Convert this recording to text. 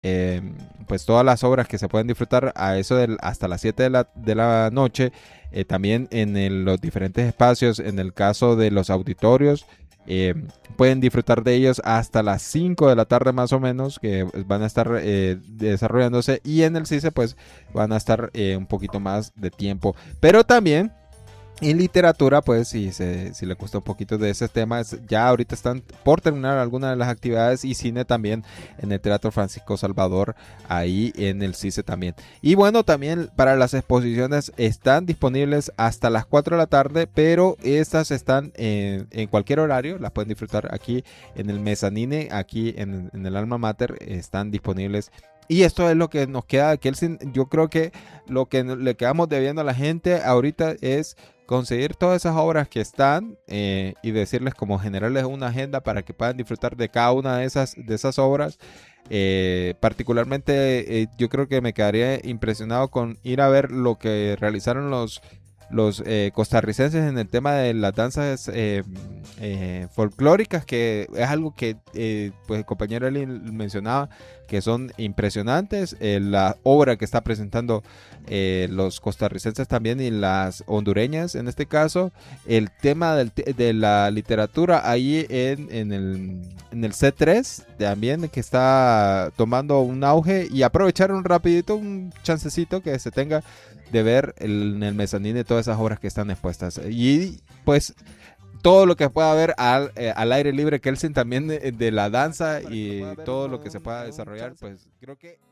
pues todas las obras que se pueden disfrutar a eso hasta las 7 de la noche. También en los diferentes espacios, en el caso de los auditorios, eh, pueden disfrutar de ellos hasta las 5 de la tarde más o menos, que van a estar desarrollándose, y en el CICE pues van a estar un poquito más de tiempo. Pero también en literatura, pues, si le gusta un poquito de ese tema, ya ahorita están por terminar algunas de las actividades, y cine también en el Teatro Francisco Salvador, ahí en el CICE también. Y bueno, también para las exposiciones están disponibles hasta las 4 de la tarde, pero estas están en cualquier horario, las pueden disfrutar aquí en el mezanine, aquí en el Alma Mater, están disponibles. Y esto es lo que nos queda, Kelsin. Yo creo que lo que le quedamos debiendo a la gente ahorita es conseguir todas esas obras que están, y decirles, como generarles una agenda para que puedan disfrutar de cada una de esas obras. Particularmente, yo creo que me quedaría impresionado con ir a ver lo que realizaron los costarricenses en el tema de las danzas folclóricas, que es algo que pues el compañero Eli mencionaba, que son impresionantes. La obra que está presentando los costarricenses también, y las hondureñas en este caso, el tema de la literatura ahí en el C3 también, que está tomando un auge, y aprovechar un rapidito, un chancecito que se tenga de ver en el mezanín de todas esas obras que están expuestas. Y pues todo lo que pueda haber al aire libre, Kelsen, también de la danza y todo lo que se pueda desarrollar, pues creo que